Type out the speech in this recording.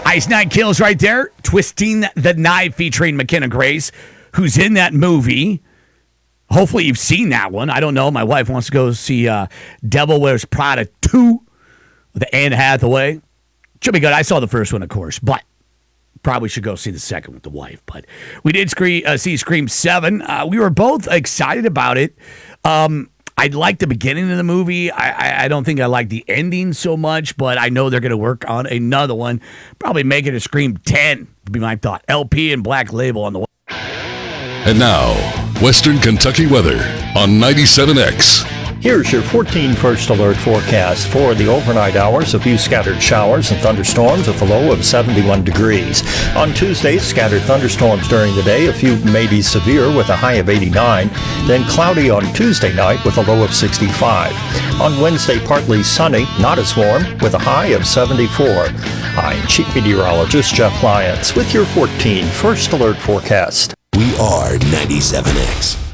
Ice Nine Kills right there. Twisting the Knife featuring McKenna Grace, who's in that movie. Hopefully you've seen that one. I don't know. My wife wants to go see Devil Wears Prada 2 with Anne Hathaway. Should be good. I saw the first one, of course, but probably should go see the second with the wife. But we did see Scream 7. We were both excited about it. I liked the beginning of the movie. I don't think I like the ending so much, but I know they're going to work on another one. Probably make it a Scream 10, would be my thought. LP and Black Label on the way. And now, Western Kentucky weather on 97X. Here's your 14 First Alert forecast for the overnight hours. A few scattered showers and thunderstorms with a low of 71 degrees. On Tuesday, scattered thunderstorms during the day, a few maybe severe with a high of 89. Then cloudy on Tuesday night with a low of 65. On Wednesday, partly sunny, not as warm, with a high of 74. I'm Chief Meteorologist Jeff Lyons with your 14 First Alert forecast. We are 97X.